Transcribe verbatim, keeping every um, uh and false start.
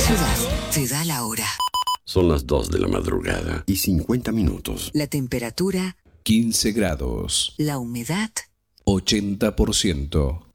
ciudad te da la hora. Son las dos de la madrugada y cincuenta minutos. La temperatura quince grados. La humedad ochenta por ciento.